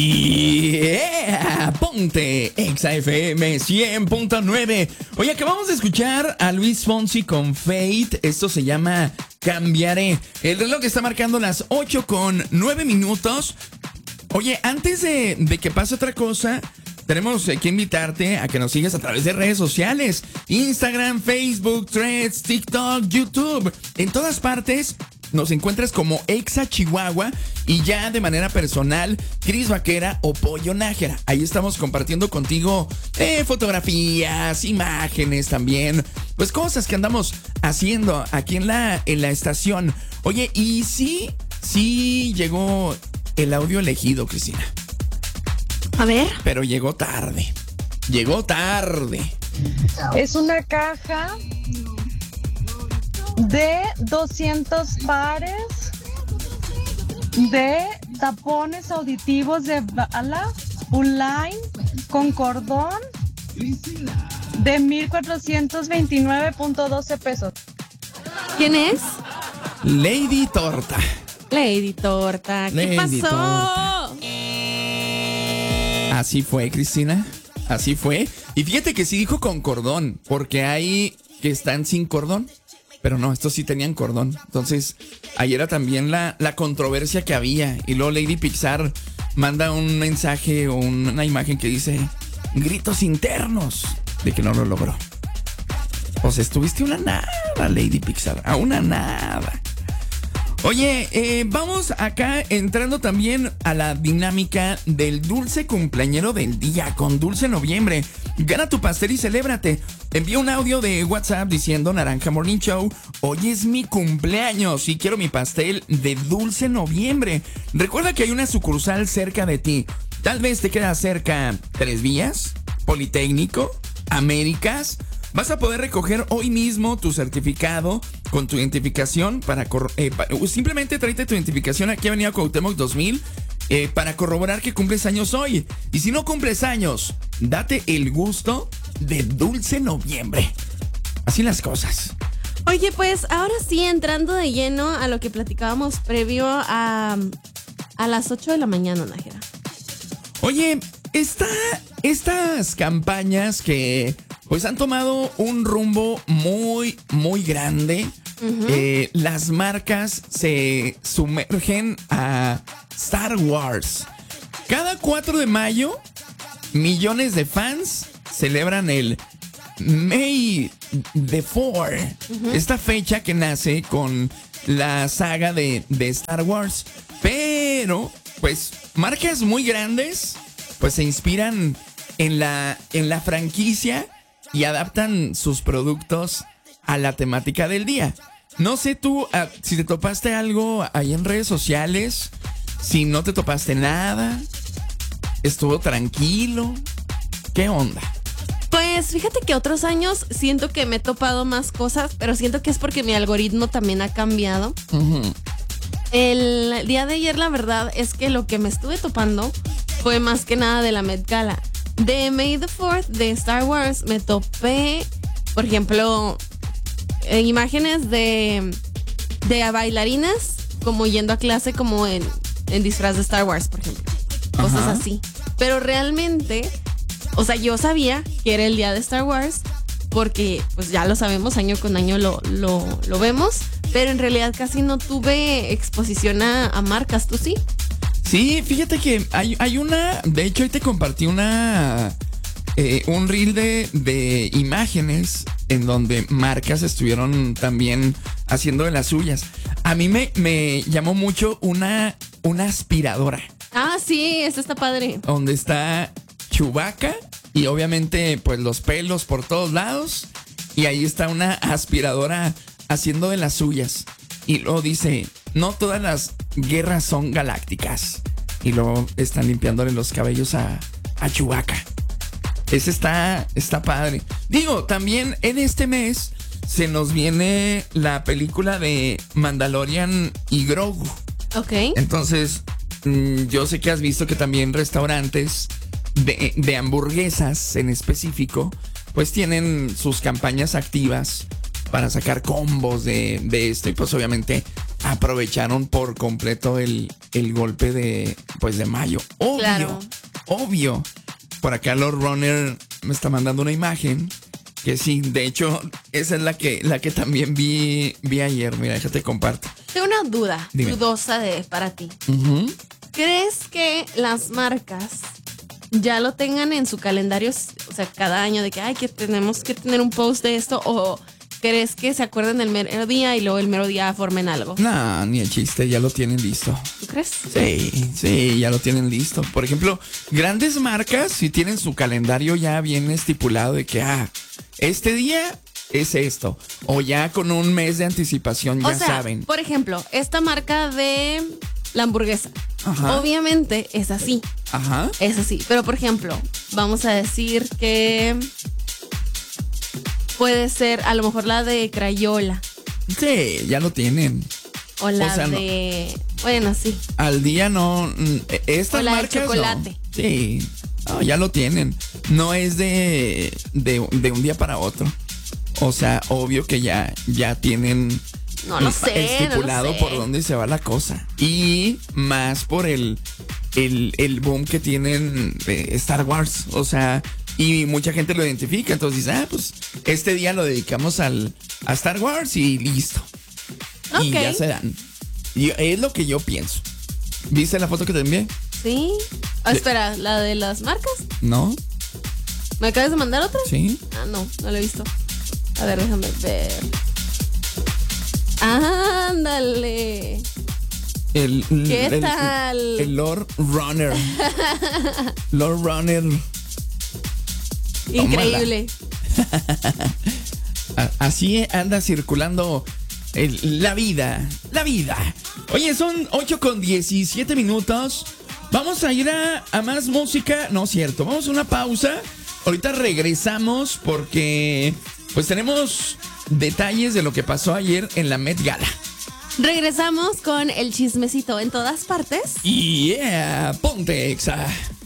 Yeah, ponte Exa FM 100.9. Oye, acabamos de escuchar a Luis Fonsi con Fate. Esto se llama Cambiaré. El reloj está marcando las 8:09. Oye, antes de que pase otra cosa, tenemos que invitarte a que nos sigas a través de redes sociales: Instagram, Facebook, Threads, TikTok, YouTube. En todas partes nos encuentras como Exa Chihuahua, y ya de manera personal, Cris Vaquera o Pollo Nájera. Ahí estamos compartiendo contigo fotografías, imágenes también, pues cosas que andamos haciendo aquí en la estación. Oye, y sí llegó el audio elegido, Cristina. A ver. Pero llegó tarde. Es una caja de 200 pares de tapones auditivos de bala Uline con cordón de 1,429.12 pesos. ¿Quién es? Lady Torta. Lady Torta. ¿Qué Lady pasó? Torta. Así fue, Cristina. Así fue. Y fíjate que sí dijo con cordón, porque hay que están sin cordón. Pero no, estos sí tenían cordón. Entonces, ahí era también la controversia que había. Y luego Lady Pixar manda un mensaje o una imagen que dice: gritos internos de que no lo logró. O sea, estuviste una nada, Lady Pixar. A una nada. Oye, vamos acá entrando también a la dinámica del dulce cumpleañero del día con Dulce Noviembre. Gana tu pastel y celébrate. Envía un audio de WhatsApp diciendo: Naranja Morning Show, hoy es mi cumpleaños y quiero mi pastel de Dulce Noviembre. Recuerda que hay una sucursal cerca de ti. Tal vez te queda cerca Tres Vías, Politécnico, Américas. Vas a poder recoger hoy mismo tu certificado con tu identificación simplemente tráete tu identificación aquí a Avenida Cuauhtémoc 2000 para corroborar que cumples años hoy. Y si no cumples años, date el gusto de Dulce Noviembre. Así las cosas. Oye, pues ahora sí, entrando de lleno a lo que platicábamos previo a las 8 de la mañana, Nájera. Oye, estas campañas que pues han tomado un rumbo muy, muy grande. Uh-huh. Las marcas se sumergen a Star Wars. Cada 4 de mayo, millones de fans celebran el May the 4th. Uh-huh. Esta fecha que nace con la saga de Star Wars. Pero, pues, marcas muy grandes pues se inspiran en la franquicia y adaptan sus productos a la temática del día. No sé tú si te topaste algo ahí en redes sociales, si no te topaste nada, estuvo tranquilo, ¿qué onda? Pues fíjate que otros años siento que me he topado más cosas, pero siento que es porque mi algoritmo también ha cambiado. Uh-huh. El día de ayer la verdad es que lo que me estuve topando fue más que nada de la Met Gala. De May the 4th de Star Wars me topé, por ejemplo, imágenes de bailarinas como yendo a clase como en disfraz de Star Wars, por ejemplo. Cosas Ajá. así. Pero realmente, o sea, yo sabía que era el día de Star Wars porque pues ya lo sabemos, año con año lo vemos, pero en realidad casi no tuve exposición a marcas. ¿Tú sí? Sí, fíjate que hay una, de hecho hoy te compartí un reel de imágenes en donde marcas estuvieron también haciendo de las suyas. A mí me llamó mucho una aspiradora. Ah, sí, esta está padre. Donde está Chewbacca y obviamente pues los pelos por todos lados, y ahí está una aspiradora haciendo de las suyas. Y luego dice: no todas las guerras son galácticas. Y luego están limpiándole los cabellos a Chewbacca. Ese está padre. Digo, también en este mes se nos viene la película de Mandalorian y Grogu. Ok. Entonces, yo sé que has visto que también restaurantes de hamburguesas en específico, pues tienen sus campañas activas para sacar combos de esto. Y pues obviamente aprovecharon por completo el golpe de mayo. Obvio, Claro. obvio. Por acá Lord Runner me está mandando una imagen que sí, de hecho, esa es la que también vi ayer. Mira, déjate comparto. Tengo una duda Dime. dudosa para ti. Ujú. ¿Crees que las marcas ya lo tengan en su calendario, o sea, cada año de que tenemos que tener un post de esto, o crees que se acuerden del mero día y luego el mero día formen algo? Nah, ni el chiste, ya lo tienen listo. ¿Tú crees? Sí, ya lo tienen listo. Por ejemplo, grandes marcas sí tienen su calendario ya bien estipulado de que, este día es esto. O ya con un mes de anticipación ya O sea, saben. por ejemplo, esta marca de la hamburguesa, Ajá. obviamente es así. Ajá. Es así. Pero, por ejemplo, vamos a decir que puede ser a lo mejor la de Crayola. Sí, ya lo tienen. O la O sea, de... Bueno, sí. Al día no. Estas O la de marcas. chocolate. No. Sí. No, ya lo tienen. No es de un día para otro. O sea, obvio que ya tienen. No lo sé, estipulado no lo sé. por dónde se va la cosa. Y más por el boom que tienen Star Wars. O sea, y mucha gente lo identifica. Entonces dice, pues este día lo dedicamos a Star Wars y listo. Y Ok. ya se dan. Y es lo que yo pienso. ¿Viste la foto que te envié? Sí. Espera, ¿la de las marcas? ¿No? ¿Me acabas de mandar otra? ¿Sí? Ah, no la he visto. A ver, déjame ver. ¡Ándale! ¿Qué tal? El Lord Runner. Lord Runner. Increíble. Así anda circulando la vida. La vida. Oye, son 8:17. Vamos a ir a más música. No, cierto. Vamos a una pausa. Ahorita regresamos porque pues tenemos detalles de lo que pasó ayer en la Met Gala. Regresamos con el chismecito en todas partes. Yeah, ponte Exa.